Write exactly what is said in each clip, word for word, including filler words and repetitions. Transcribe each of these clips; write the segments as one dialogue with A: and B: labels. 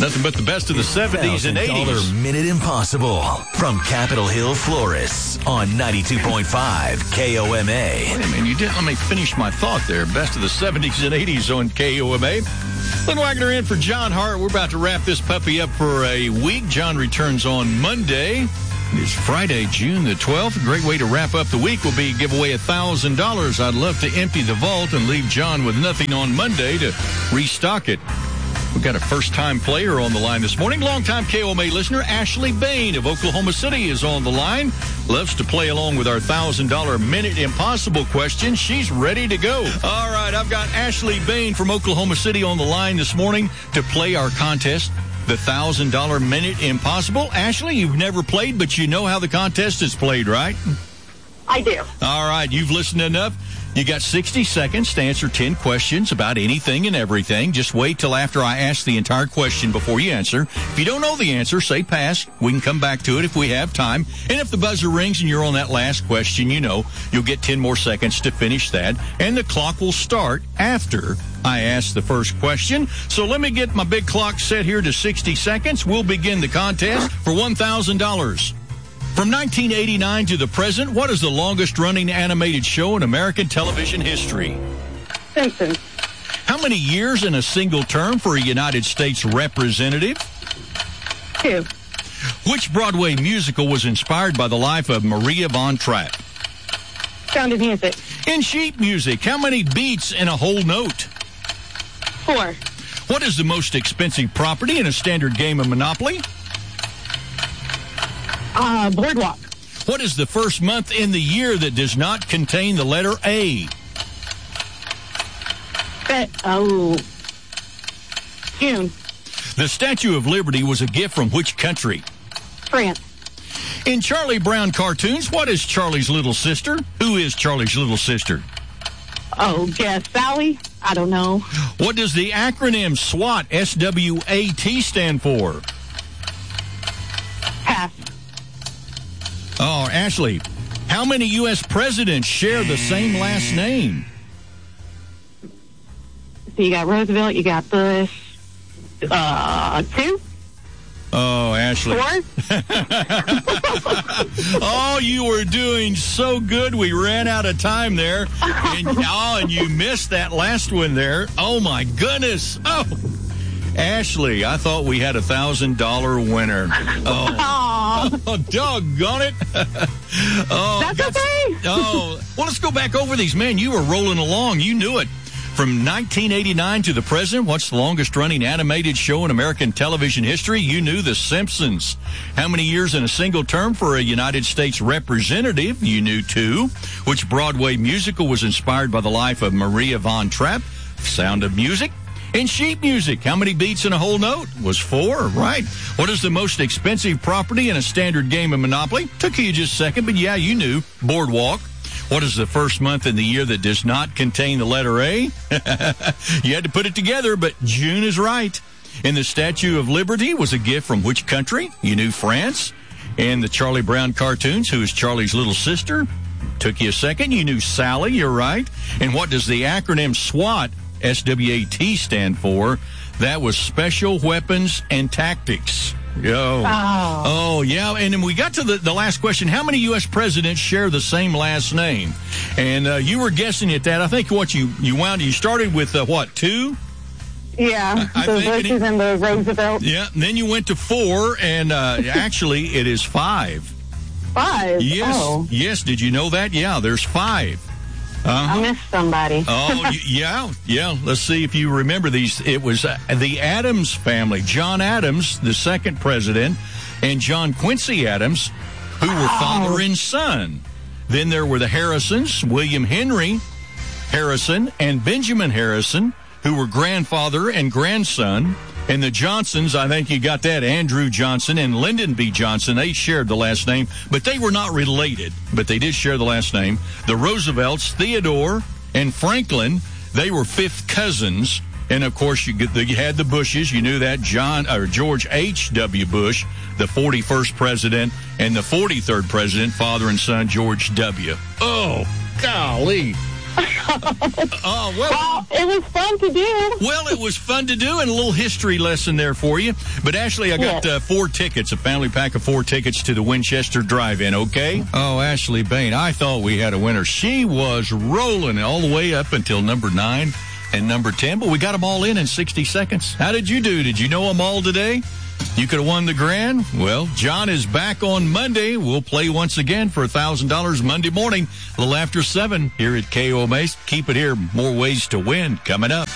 A: Nothing but the best of the seventies and eighties.
B: one thousand dollar Minute Impossible from Capitol Hill Florists on ninety-two point five K O M A.
A: Wait a minute, you didn't let me finish my thought there. Best of the seventies and eighties on K O M A. Lynn Wagner in for John Hart. We're about to wrap this puppy up for a week. John returns on Monday. It's Friday, June the twelfth. A great way to wrap up the week will be give away one thousand dollars. I'd love to empty the vault and leave John with nothing on Monday to restock it. We've got a first-time player on the line this morning. Longtime K O M A listener, Ashley Bain of Oklahoma City is on the line. Loves to play along with our one thousand dollar Minute Impossible question. She's ready to go. All right, I've got Ashley Bain from Oklahoma City on the line this morning to play our contest, the one thousand dollar Minute Impossible. Ashley, you've never played, but you know how the contest is played, right?
C: I do.
A: All right, you've listened enough. You got sixty seconds to answer ten questions about anything and everything. Just wait till after I ask the entire question before you answer. If you don't know the answer, say pass. We can come back to it if we have time. And if the buzzer rings and you're on that last question, you know, you'll get ten more seconds to finish that. And the clock will start after I ask the first question. So let me get my big clock set here to sixty seconds. We'll begin the contest for one thousand dollars. From nineteen eighty-nine to the present, what is the longest-running animated show in American television history?
C: Simpsons.
A: How many years in a single term for a United States representative?
C: Two.
A: Which Broadway musical was inspired by the life of Maria von Trapp?
C: Sound of Music.
A: In sheet music, how many beats in a whole note?
C: Four.
A: What is the most expensive property in a standard game of Monopoly?
C: Uh, Boardwalk.
A: What is the first month in the year that does not contain the letter A?
C: But, oh, June.
A: The Statue of Liberty was a gift from which country?
C: France.
A: In Charlie Brown cartoons, what is Charlie's little sister? Who is Charlie's little sister?
C: Oh, guess Sally? I don't know.
A: What does the acronym SWAT, S W A T, stand for?
C: Pass.
A: Oh, Ashley, how many U S presidents share the same last name?
C: So you got Roosevelt, you got Bush, uh, two?
A: Oh, Ashley.
C: Four?
A: Oh, you were doing so good. We ran out of time there. And, oh, and you missed that last one there. Oh, my goodness. Oh, Ashley, I thought we had a one thousand dollar winner. Oh, oh doggone it. Oh,
C: That's okay.
A: Oh, well, let's go back over these. Man, you were rolling along. You knew it. From nineteen eighty-nine to the present, what's the longest-running animated show in American television history? You knew The Simpsons. How many years in a single term for a United States representative? You knew two. Which Broadway musical was inspired by the life of Maria von Trapp? Sound of Music. In sheet music, how many beats in a whole note? Was four, right. What is the most expensive property in a standard game of Monopoly? Took you just a second, but yeah, you knew. Boardwalk. What is the first month in the year that does not contain the letter A? You had to put it together, but June is right. And the Statue of Liberty was a gift from which country? You knew France. And the Charlie Brown cartoons, who is Charlie's little sister? Took you a second. You knew Sally, you're right. And what does the acronym SWAT, S W A T, stand for? That was Special Weapons and Tactics. Yo.
C: Oh.
A: Oh, yeah. And then we got to the, the last question. How many U S presidents share the same last name? And uh, you were guessing at that. I think what you, you wound, you started with, uh, what, two?
C: Yeah,
A: I
C: the
A: think
C: Bushes
A: it-
C: and the Roosevelt.
A: Yeah. And then you went to four, and uh, actually it is five.
C: Five.
A: Yes.
C: Oh,
A: Yes. Did you know that? Yeah, there's five. Uh-huh.
C: I missed somebody.
A: Oh, y- yeah, yeah. Let's see if you remember these. It was uh, the Adams family. John Adams, the second president, and John Quincy Adams, who were
C: Oh.
A: father and son. Then there were the Harrisons, William Henry Harrison and Benjamin Harrison, who were grandfather and grandson. And the Johnsons, I think you got that, Andrew Johnson and Lyndon B. Johnson, they shared the last name, but they were not related, but they did share the last name. The Roosevelts, Theodore and Franklin, they were fifth cousins. And, of course, you, get the, you had the Bushes. You knew that. John or George H W. Bush, the forty-first president, and the forty-third president, father and son, George W. Oh, golly. Oh, well,
C: well, it was fun to do.
A: Well, it was fun to do, and a little history lesson there for you. But, Ashley, I got
C: Yes.
A: uh, four tickets, a family pack of four tickets to the Winchester Drive-In, okay? Oh, Ashley Bain, I thought we had a winner. She was rolling all the way up until number nine and number ten, but we got them all in in sixty seconds. How did you do? Did you know them all today? You could have won the grand. Well, John is back on Monday. We'll play once again for one thousand dollars Monday morning, a little after seven here at K O M A. Keep it here. More ways to win coming up.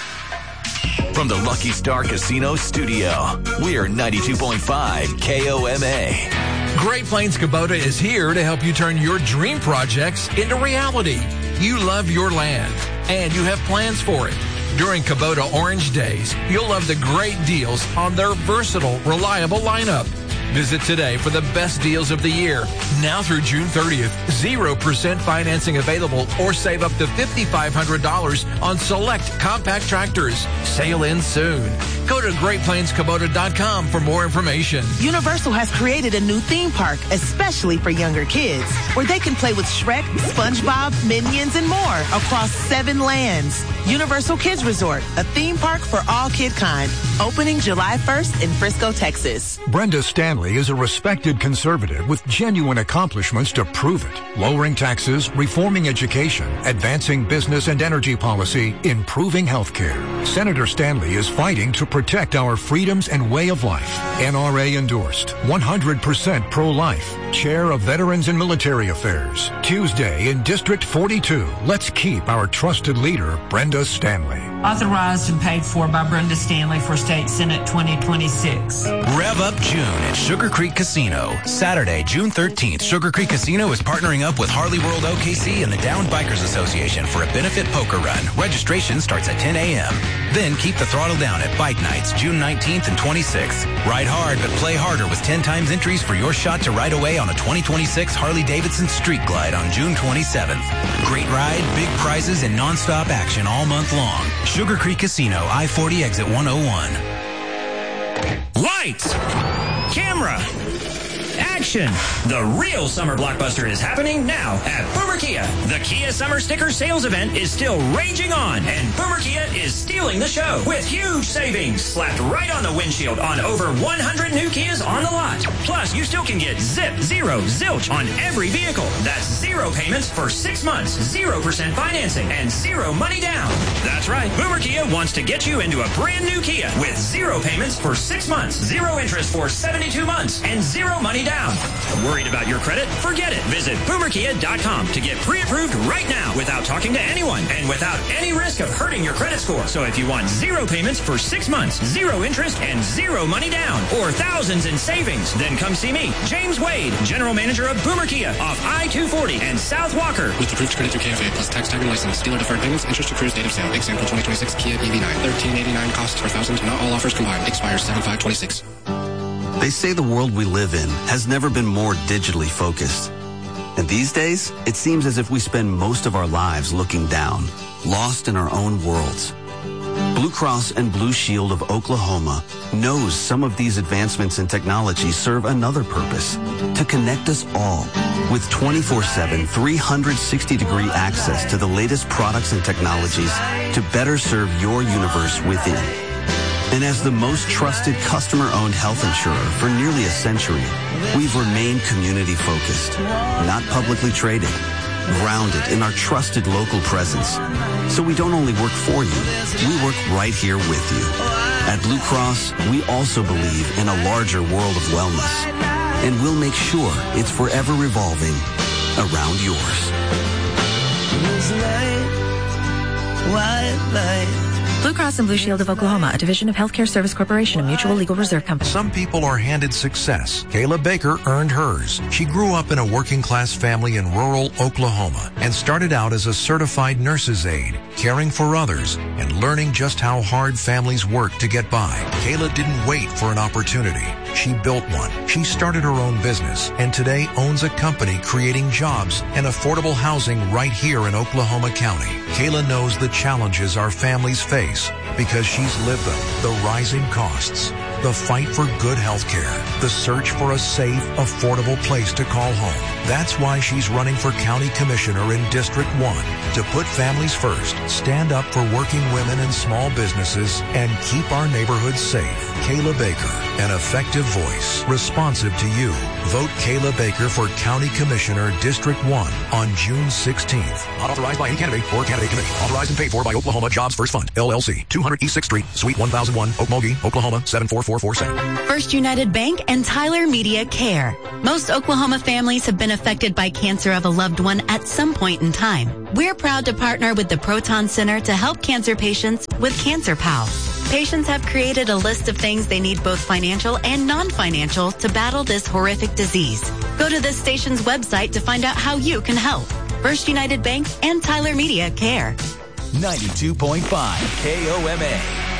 B: From the Lucky Star Casino studio, we're ninety-two point five K O M A.
D: Great Plains Kubota is here to help you turn your dream projects into reality. You love your land, and you have plans for it. During Kubota Orange Days, you'll love the great deals on their versatile, reliable lineup. Visit today for the best deals of the year. Now through June thirtieth, zero percent financing available, or save up to five thousand five hundred dollars on select compact tractors. Sail in soon. Go to great plains kubota dot com for more information.
E: Universal has created a new theme park, especially for younger kids, where they can play with Shrek, SpongeBob, Minions, and more across seven lands. Universal Kids Resort, a theme park for all kid kind. Opening July first in Frisco, Texas.
F: Brenda Stanley is a respected conservative with genuine accomplishments to prove it. Lowering taxes, reforming education, advancing business and energy policy, improving health care. Senator Stanley is fighting to protect our freedoms and way of life. N R A endorsed, one hundred percent pro-life. Chair of Veterans and Military Affairs. Tuesday in District forty-two. Let's keep our trusted leader, Brenda Stanley.
G: Authorized and paid for by Brenda Stanley for State Senate twenty twenty-six.
H: Rev up June at Sugar Creek Casino. Saturday, June thirteenth, Sugar Creek Casino is partnering up with Harley World O K C and the Downed Bikers Association for a benefit poker run. Registration starts at ten a.m. Then keep the throttle down at Bike Nights, June nineteenth and twenty-sixth. Ride hard, but play harder with ten times entries for your shot to ride away on a twenty twenty-six Harley-Davidson Street Glide on June twenty-seventh. Great ride, big prizes, and nonstop action all month long. Sugar Creek Casino, I forty exit one oh one.
I: Lights! Camera! Action! The real summer blockbuster is happening now at Boomer Kia. The Kia Summer Sticker Sales Event is still raging on, and Boomer Kia is stealing the show with huge savings slapped right on the windshield on over one hundred new Kias on the lot. Plus, you still can get zip, zero, zilch on every vehicle. That's zero payments for six months, zero percent financing, and zero money down. That's right. Boomer Kia wants to get you into a brand new Kia with zero payments for six months, zero interest for seventy-two months, and zero money down. Worried about your credit? Forget it. Visit boomer kia dot com to get pre-approved right now without talking to anyone and without any risk of hurting your credit score. So if you want zero payments for six months, zero interest, and zero money down, or thousands in savings, then come see me, James Wade, General Manager of Boomer Kia off I two forty and South Walker.
J: With approved credit through K F A plus tax, tag, and license. Dealer deferred payments. Interest accrues date of sale. Example twenty twenty-six Kia E V nine. thirteen eighty-nine costs per thousand. Not all offers combined. Expires seven five twenty-six.
K: They say the world we live in has never been more digitally focused. And these days, it seems as if we spend most of our lives looking down, lost in our own worlds. Blue Cross and Blue Shield of Oklahoma knows some of these advancements in technology serve another purpose, to connect us all with twenty-four seven, three hundred sixty degree access to the latest products and technologies to better serve your universe within. And as the most trusted customer-owned health insurer for nearly a century, we've remained community-focused, not publicly traded, grounded in our trusted local presence. So we don't only work for you, we work right here with you. At Blue Cross, we also believe in a larger world of wellness, and we'll make sure it's forever revolving around yours.
L: White light. Blue Cross and Blue Shield of Oklahoma, a division of Healthcare Service Corporation, a mutual legal reserve company.
M: Some people are handed success. Kayla Baker earned hers. She grew up in a working-class family in rural Oklahoma and started out as a certified nurse's aide, caring for others and learning just how hard families work to get by. Kayla didn't wait for an opportunity. She built one. She started her own business and today owns a company creating jobs and affordable housing right here in Oklahoma County. Kayla knows the challenges our families face families because she's lived them. The rising costs, the fight for good health care, the search for a safe, affordable place to call home. That's why she's running for county commissioner in District one. To put families first, stand up for working women and small businesses, and keep our neighborhoods safe. Kayla Baker, an effective voice, responsive to you. Vote Kayla Baker for County Commissioner District one on June sixteenth. Not authorized by any candidate or candidate committee. Authorized and paid for by Oklahoma Jobs First Fund, L L C, two hundred East sixth Street, Suite one thousand one, Okmulgee, Oklahoma, seven four four four seven.
N: First United Bank and Tyler Media Care. Most Oklahoma families have been affected by cancer of a loved one at some point in time. We're proud to partner with the Proton Center to help cancer patients with Cancer Pals. Patients have created a list of things they need, both financial and non-financial, to battle this horrific disease. Go to this station's website to find out how you can help. First United Bank and Tyler Media Care.
B: ninety-two point five K O M A.